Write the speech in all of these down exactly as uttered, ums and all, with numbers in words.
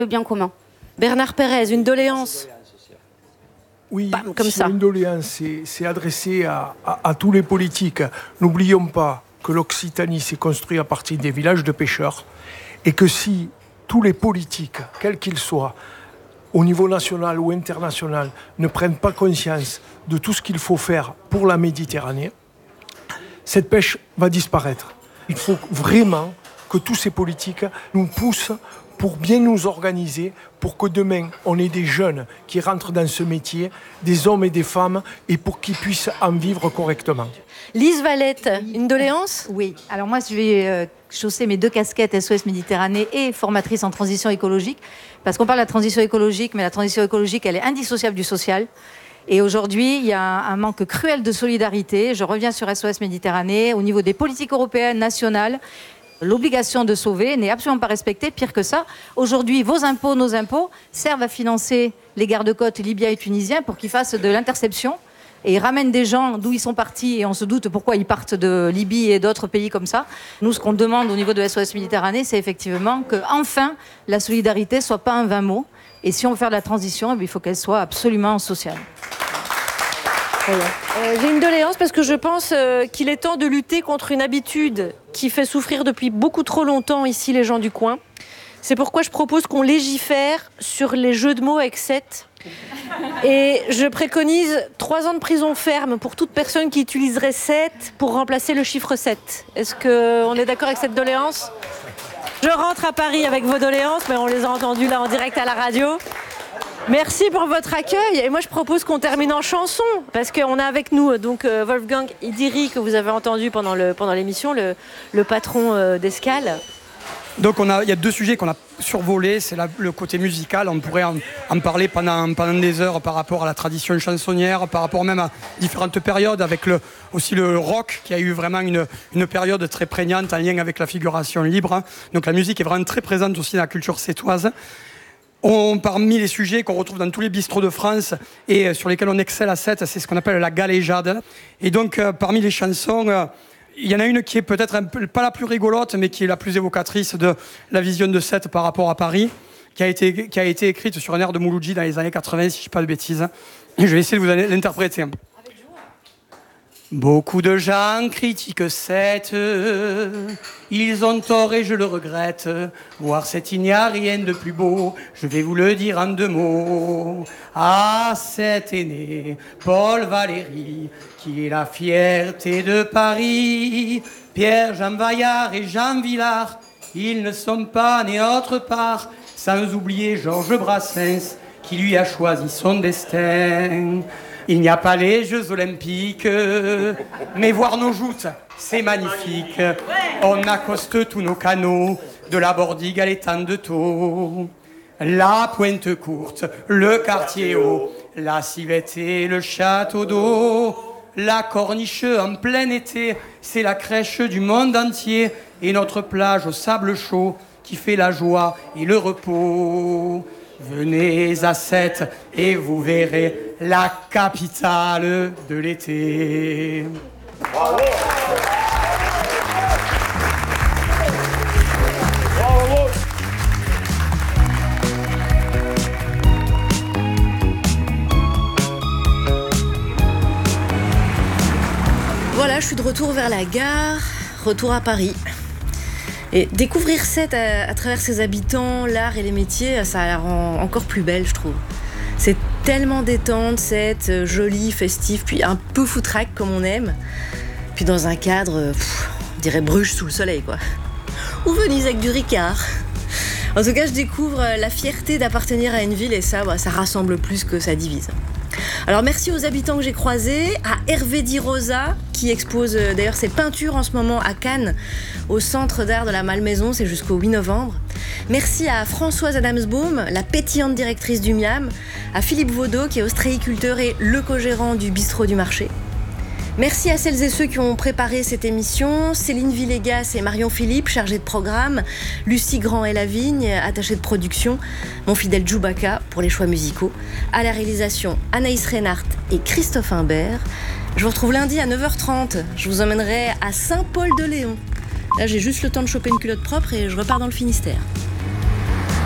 le bien commun. Bernard Pérez, une doléance. Oui, Bam, comme c'est ça. une doléance, c'est, c'est adressé à, à, à tous les politiques. N'oublions pas que l'Occitanie s'est construite à partir des villages de pêcheurs et que si tous les politiques, quels qu'ils soient, au niveau national ou international, ne prennent pas conscience de tout ce qu'il faut faire pour la Méditerranée, cette pêche va disparaître. Il faut vraiment que tous ces politiques nous poussent pour bien nous organiser, pour que demain, on ait des jeunes qui rentrent dans ce métier, des hommes et des femmes, et pour qu'ils puissent en vivre correctement. Lise Valette, une doléance ? Oui, alors moi je vais euh, chausser mes deux casquettes S O S Méditerranée et formatrice en transition écologique, parce qu'on parle de la transition écologique, mais la transition écologique, elle est indissociable du social. Et aujourd'hui, il y a un, un manque cruel de solidarité. Je reviens sur S O S Méditerranée, au niveau des politiques européennes, nationales. L'obligation de sauver n'est absolument pas respectée. Pire que ça, aujourd'hui, vos impôts, nos impôts, servent à financer les gardes-côtes libyens et tunisiens pour qu'ils fassent de l'interception. Et ils ramènent des gens d'où ils sont partis et on se doute pourquoi ils partent de Libye et d'autres pays comme ça. Nous, ce qu'on demande au niveau de S O S Méditerranée, c'est effectivement que, enfin, la solidarité ne soit pas un vain mot. Et si on veut faire de la transition, il faut qu'elle soit absolument sociale. Voilà. Euh, j'ai une doléance parce que je pense euh, qu'il est temps de lutter contre une habitude qui fait souffrir depuis beaucoup trop longtemps ici les gens du coin. C'est pourquoi je propose qu'on légifère sur les jeux de mots avec sept. Et je préconise trois ans de prison ferme pour toute personne qui utiliserait sept pour remplacer le chiffre sept. Est-ce qu'on est d'accord avec cette doléance ? Je rentre à Paris avec vos doléances, mais on les a entendues là en direct à la radio. Merci pour votre accueil. Et moi, je propose qu'on termine en chanson, parce qu'on a avec nous donc Wolfgang Idiri, que vous avez entendu pendant, le, pendant l'émission, le, le patron euh, d'Escale. Donc on a, il y a deux sujets qu'on a survolés, c'est la, le côté musical, on pourrait en, en parler pendant, pendant des heures par rapport à la tradition chansonnière, par rapport même à différentes périodes, avec le, aussi le rock qui a eu vraiment une, une période très prégnante en lien avec la figuration libre. Donc la musique est vraiment très présente aussi dans la culture sétoise. On, parmi les sujets qu'on retrouve dans tous les bistrots de France et sur lesquels on excelle à Sète, c'est ce qu'on appelle la galéjade. Et donc euh, parmi les chansons... Euh, il y en a une qui est peut-être un peu, pas la plus rigolote, mais qui est la plus évocatrice de la vision de Sète par rapport à Paris, qui a été, qui a été écrite sur un air de Mouloudji dans les années quatre-vingts, si je ne dis pas de bêtises. Et je vais essayer de vous l'interpréter. Beaucoup de gens critiquent Sète, ils ont tort et je le regrette. Voir Sète, il n'y a rien de plus beau, je vais vous le dire en deux mots. À Sète est né Paul Valéry, qui est la fierté de Paris. Pierre, Jean Vaillard et Jean Villard, ils ne sont pas nés autre part. Sans oublier Georges Brassens, qui lui a choisi son destin. Il n'y a pas les Jeux Olympiques, mais voir nos joutes, c'est magnifique. On accoste tous nos canaux, de la Bordigue à l'étang de Thau. La Pointe Courte, le quartier haut, la Civette et le château d'eau. La Corniche en plein été, c'est la crèche du monde entier. Et notre plage au sable chaud, qui fait la joie et le repos. Venez à Sète et vous verrez la capitale de l'été. Bravo. Bravo. Voilà, je suis de retour vers la gare, retour à Paris. Et découvrir Sète à, à travers ses habitants, l'art et les métiers, ça la rend encore plus belle, je trouve. C'est tellement détente, Sète, joli, festif, puis un peu foutraque comme on aime. Puis dans un cadre, pff, on dirait Bruges sous le soleil, quoi. Ou Venise avec du Ricard. En tout cas, je découvre la fierté d'appartenir à une ville et ça, bah, ça rassemble plus que ça divise. Alors merci aux habitants que j'ai croisés, à Hervé Di Rosa qui expose euh, d'ailleurs ses peintures en ce moment à Cannes au Centre d'art de la Malmaison, c'est jusqu'au huit novembre. Merci à Françoise Adamsbaum, la pétillante directrice du Miam, à Philippe Vaudot qui est ostréiculteur et le co-gérant du bistrot du marché. Merci à celles et ceux qui ont préparé cette émission, Céline Villegas et Marion Philippe, chargées de programme, Lucie Grand et Lavigne, attachée de production, mon fidèle Djoubaka pour les choix musicaux, à la réalisation Anaïs Reinhardt et Christophe Imbert. Je vous retrouve lundi à neuf heures trente, je vous emmènerai à Saint-Paul-de-Léon. Là j'ai juste le temps de choper une culotte propre et je repars dans le Finistère.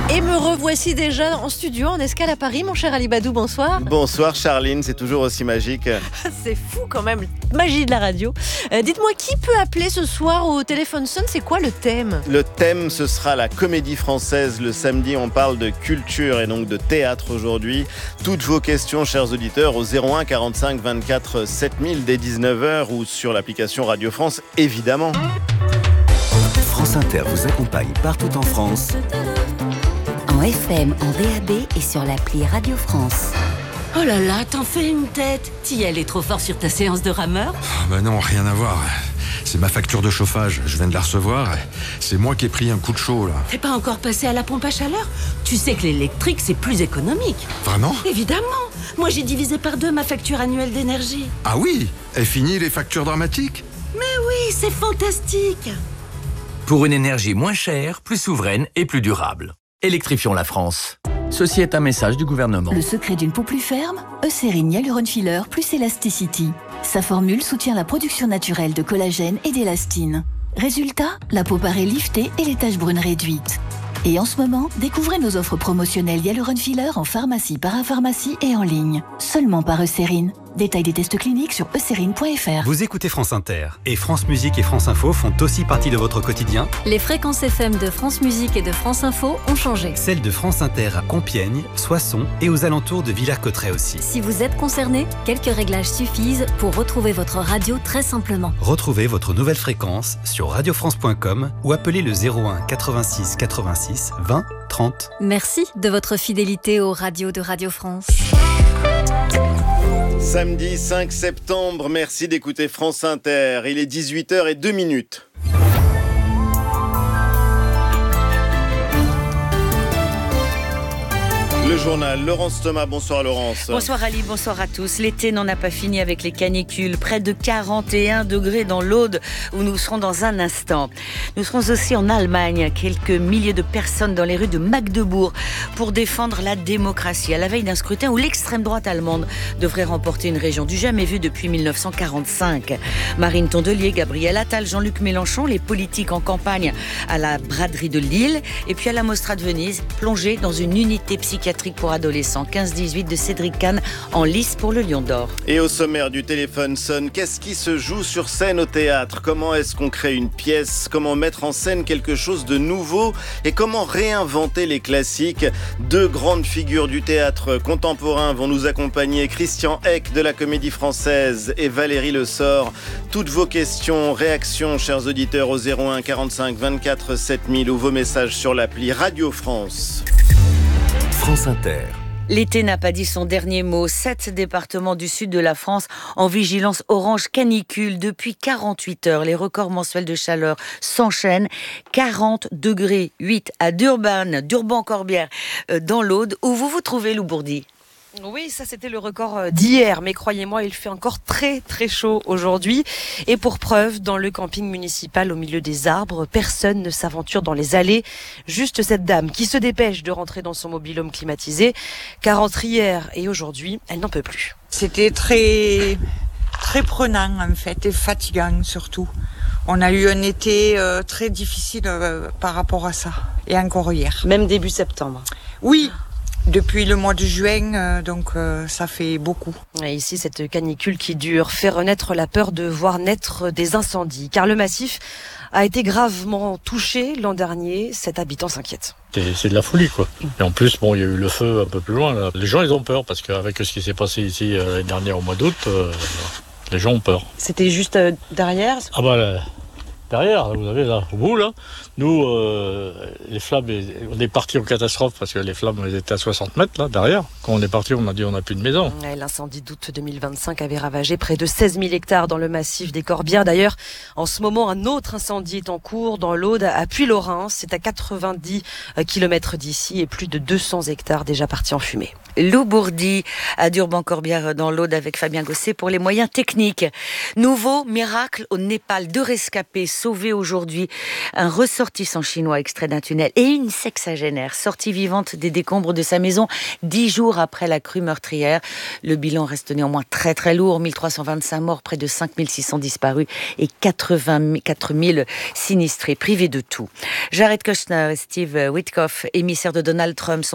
Et me revoici déjà en studio, en escale à Paris, mon cher Ali Badou, bonsoir. Bonsoir Charline, c'est toujours aussi magique. C'est fou quand même, magie de la radio. Euh, dites-moi, qui peut appeler ce soir au téléphone sonne? C'est quoi le thème? Le thème, ce sera la Comédie Française. Le samedi, on parle de culture et donc de théâtre aujourd'hui. Toutes vos questions, chers auditeurs, au zéro un quarante-cinq vingt-quatre sept mille dès dix-neuf heures ou sur l'application Radio France, évidemment. France Inter vous accompagne partout en France. En F M, en D A B et sur l'appli Radio France. Oh là là, t'en fais une tête. T'y allais trop fort sur ta séance de rameur? Ah bah non, rien à voir. C'est ma facture de chauffage, je viens de la recevoir. C'est moi qui ai pris un coup de chaud là. T'es pas encore passé à la pompe à chaleur? Tu sais que l'électrique c'est plus économique. Vraiment? Évidemment. Moi j'ai divisé par deux ma facture annuelle d'énergie. Ah oui? Est fini les factures dramatiques? Mais oui, c'est fantastique. Pour une énergie moins chère, plus souveraine et plus durable. Électrifions la France. Ceci est un message du gouvernement. Le secret d'une peau plus ferme, Eucérine Hyaluron Filler plus Elasticity. Sa formule soutient la production naturelle de collagène et d'élastine. Résultat, la peau paraît liftée et les taches brunes réduites. Et en ce moment, découvrez nos offres promotionnelles Hyaluron Filler en pharmacie, parapharmacie et en ligne. Seulement par Eucérine. Détail des tests cliniques sur eucérine point f r. Vous écoutez France Inter et France Musique et France Info font aussi partie de votre quotidien. Les fréquences F M de France Musique et de France Info ont changé. Celles de France Inter à Compiègne, Soissons et aux alentours de Villers-Cotterêts aussi. Si vous êtes concerné, quelques réglages suffisent pour retrouver votre radio très simplement. Retrouvez votre nouvelle fréquence sur radio france point com ou appelez le zéro un quatre-vingt-six quatre-vingt-six vingt trente. Merci de votre fidélité aux radios de Radio France. Samedi cinq septembre, merci d'écouter France Inter. Il est dix-huit heures zéro deux minutes. Le journal, Laurence Thomas, bonsoir Laurence. Bonsoir Ali, bonsoir à tous. L'été n'en a pas fini avec les canicules. Près de quarante et un degrés dans l'Aude où nous serons dans un instant. Nous serons aussi en Allemagne, quelques milliers de personnes dans les rues de Magdebourg pour défendre la démocratie à la veille d'un scrutin où l'extrême droite allemande devrait remporter une région du jamais vu depuis mille neuf cent quarante-cinq. Marine Tondelier, Gabriel Attal, Jean-Luc Mélenchon, les politiques en campagne à la braderie de Lille et puis à la Mostra de Venise, plongés dans une unité psychiatrique pour adolescents quinze dix-huit de Cédric Kahn en lice pour le Lion d'Or. Et au sommaire du téléphone sonne, qu'est-ce qui se joue sur scène au théâtre? Comment est-ce qu'on crée une pièce? Comment mettre en scène quelque chose de nouveau? Et comment réinventer les classiques? Deux grandes figures du théâtre contemporain vont nous accompagner, Christian Eck de la Comédie Française et Valérie Le Sort. Toutes vos questions, réactions, chers auditeurs, au zéro un quarante-cinq vingt-quatre sept mille ou vos messages sur l'appli Radio France. France Inter. L'été n'a pas dit son dernier mot. Sept départements du sud de la France en vigilance orange canicule depuis quarante-huit heures. Les records mensuels de chaleur s'enchaînent. quarante degrés huit à Durban, Durban-Corbière, dans l'Aude, où vous vous trouvez, Lou Bourdi. Oui, ça c'était le record d'hier, mais croyez-moi, il fait encore très très chaud aujourd'hui. Et pour preuve, dans le camping municipal au milieu des arbres, personne ne s'aventure dans les allées. Juste cette dame qui se dépêche de rentrer dans son mobil-home climatisé, car entre hier et aujourd'hui, elle n'en peut plus. C'était très, très prenant en fait, et fatigant surtout. On a eu un été euh, très difficile euh, par rapport à ça, et encore hier. Même début septembre. Oui. Depuis le mois de juin, euh, donc euh, ça fait beaucoup. Et ici, cette canicule qui dure fait renaître la peur de voir naître des incendies. Car le massif a été gravement touché l'an dernier. Cet habitant s'inquiète. C'est, c'est de la folie, quoi. Et en plus, bon, il y a eu le feu un peu plus loin, là. Les gens, ils ont peur, parce qu'avec ce qui s'est passé ici euh, l'année dernière au mois d'août, euh, les gens ont peur. C'était juste euh, derrière? Ah bah là, derrière, vous avez là, au bout, là. Nous, euh, les flammes, on est partis en catastrophe parce que les flammes elles étaient à soixante mètres, là, derrière. Quand on est parti, on a dit on n'a plus de maison. Ouais, l'incendie d'août deux mille vingt-cinq avait ravagé près de seize mille hectares dans le massif des Corbières. D'ailleurs, en ce moment, un autre incendie est en cours dans l'Aude, à Puylaurens. C'est à quatre-vingt-dix kilomètres d'ici et plus de deux cents hectares déjà partis en fumée. Lou Bourdi à Durban-Corbière dans l'Aude avec Fabien Gosset pour les moyens techniques. Nouveau miracle au Népal. Deux rescapés sauvé aujourd'hui. Un ressortissant chinois extrait d'un tunnel et une sexagénaire sortie vivante des décombres de sa maison dix jours après la crue meurtrière. Le bilan reste néanmoins très très lourd. mille trois cent vingt-cinq morts, près de cinq mille six cents disparus et quatre-vingt-quatre mille sinistrés, privés de tout. Jared Kushner et Steve Witkoff, émissaires de Donald Trump, sont